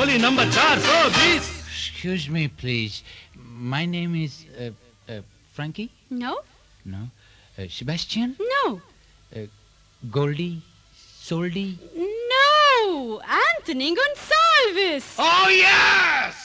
बोली number 420. Excuse me, please. My name is Frankie? No. No. Sebastian? No. Goldie? Soldy? No. Anthony Gonsalves. Oh, yes!